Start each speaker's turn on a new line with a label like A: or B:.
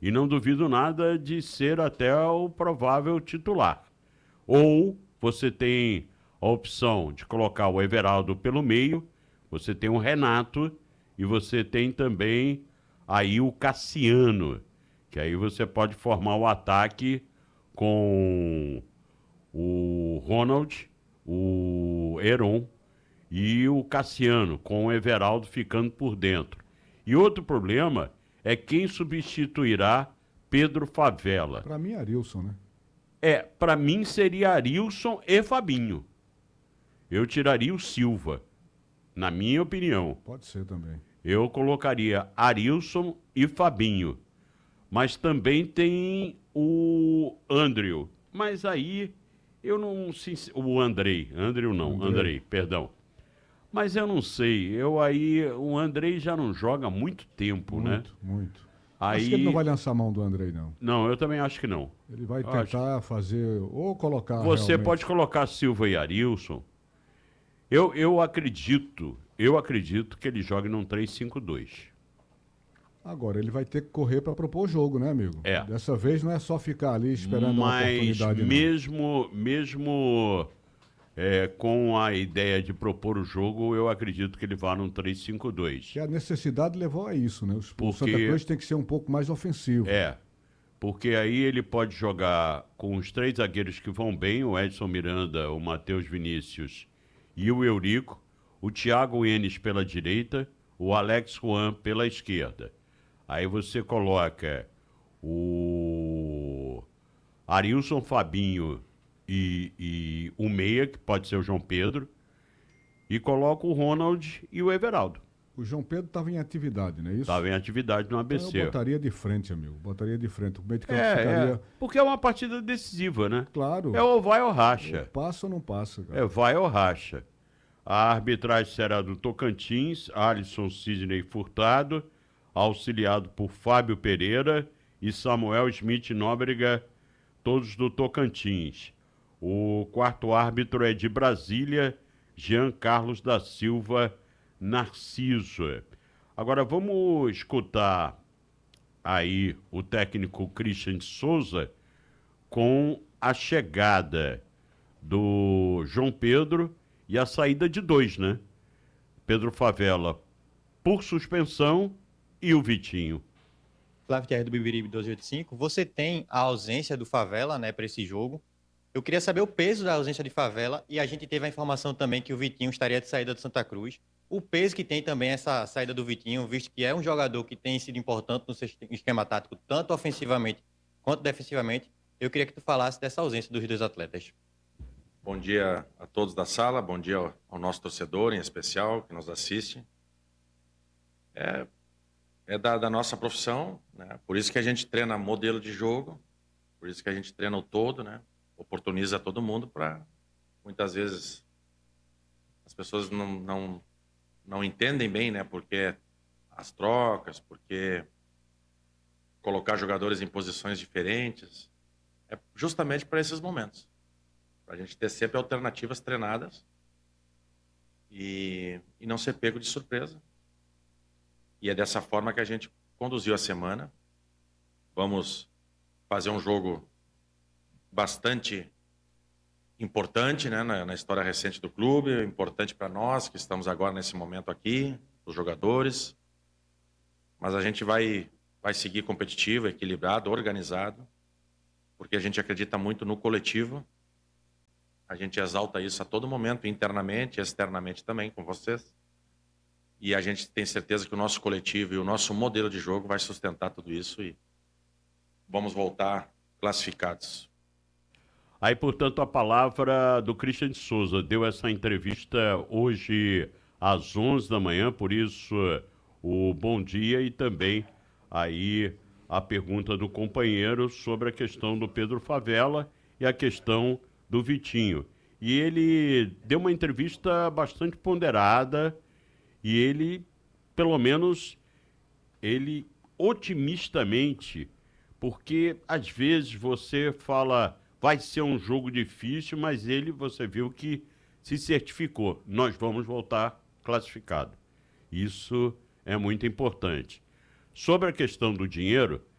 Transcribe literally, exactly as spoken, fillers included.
A: E não duvido nada de ser até o provável titular. Ou você tem a opção de colocar o Everaldo pelo meio, você tem o Renato e você tem também aí o Cassiano, que aí você pode formar o ataque com o Ronald, o Heron e o Cassiano, com o Everaldo ficando por dentro. E outro problema é quem substituirá Pedro Favela.
B: Para mim, Arilson, né?
A: É, para mim seria Arilson e Fabinho. Eu tiraria o Silva, na minha opinião.
B: Pode ser também.
A: Eu colocaria Arilson e Fabinho. Mas também tem o Andrew. Mas aí eu não sei. O Andrei. Andrew não,
B: Andrei.
A: Andrei, perdão. Mas eu não sei. Eu aí. O Andrei já não joga há muito tempo,
B: muito,
A: né?
B: Muito, muito.
A: Aí...
B: Acho que ele não vai lançar a mão do Andrei, não.
A: Não, eu também acho que não.
B: Ele vai
A: Eu
B: tentar
A: acho...
B: fazer, ou colocar
A: Você
B: realmente...
A: pode colocar Silva e Arilson. Eu, eu acredito, eu acredito que ele jogue num três cinco dois.
B: Agora, ele vai ter que correr para propor o jogo, né, amigo?
A: É.
B: Dessa vez não é só ficar ali esperando uma oportunidade,
A: mesmo, não. Mesmo é, com a ideia de propor o jogo, eu acredito que ele vá num três cinco dois.
B: Que a necessidade levou a isso, né? O
A: porque,
B: Santa Cruz tem que ser um pouco mais ofensivo.
A: É, porque aí ele pode jogar com os três zagueiros que vão bem, o Edson Miranda, o Matheus Vinícius e o Eurico, o Thiago Enes pela direita, o Alex Juan pela esquerda. Aí você coloca o Arilson, Fabinho e, e o Meia, que pode ser o João Pedro, e coloca o Ronald e o Everaldo.
B: O João Pedro estava em atividade, não é isso?
A: Estava em atividade no A B C.
B: Então eu botaria de frente, amigo. Botaria de frente. O meio de campo
A: é,
B: ficaria...
A: é, porque é uma partida decisiva, né?
B: Claro.
A: É ou vai ou racha.
B: Ou passa ou não passa, cara.
A: É vai ou racha. A arbitragem será do Tocantins, Alisson Sidney Furtado, auxiliado por Fábio Pereira e Samuel Smith Nóbrega, todos do Tocantins. O quarto árbitro é de Brasília, Jean Carlos da Silva Narciso. Agora vamos escutar aí o técnico Christian Souza com a chegada do João Pedro e a saída de dois, né? Pedro Favela por suspensão e o Vitinho.
C: Flávio Thierry do Bibiribe doze oitenta e cinco, você tem a ausência do Favela, né, para esse jogo. Eu queria saber o peso da ausência de Favela e a gente teve a informação também que o Vitinho estaria de saída do Santa Cruz. O peso que tem também essa saída do Vitinho, visto que é um jogador que tem sido importante no seu esquema tático, tanto ofensivamente quanto defensivamente. Eu queria que tu falasse dessa ausência dos dois atletas.
D: Bom dia a todos da sala, bom dia ao, ao nosso torcedor em especial que nos assiste. É, é da, da nossa profissão, né? Por isso que a gente treina modelo de jogo, por isso que a gente treina o todo, né? Oportuniza todo mundo para, muitas vezes, as pessoas não, não, não entendem bem, né? Porque as trocas, porque colocar jogadores em posições diferentes, é justamente para esses momentos. Para a gente ter sempre alternativas treinadas e, e não ser pego de surpresa. E é dessa forma que a gente conduziu a semana. Vamos fazer um jogo bastante importante, né, na, na história recente do clube, importante para nós que estamos agora nesse momento aqui, os jogadores. Mas a gente vai, vai seguir competitivo, equilibrado, organizado, porque a gente acredita muito no coletivo. A gente exalta isso a todo momento, internamente e externamente também com vocês. E a gente tem certeza que o nosso coletivo e o nosso modelo de jogo vai sustentar tudo isso e vamos voltar classificados.
A: Aí, portanto, a palavra do Christian Souza deu essa entrevista hoje às onze da manhã, por isso o bom dia e também aí a pergunta do companheiro sobre a questão do Pedro Favela e a questão do Vitinho. E ele deu uma entrevista bastante ponderada e ele, pelo menos, ele otimistamente, porque às vezes você fala, vai ser um jogo difícil, mas ele, você viu que se certificou, nós vamos voltar classificado. Isso é muito importante. Sobre a questão do dinheiro,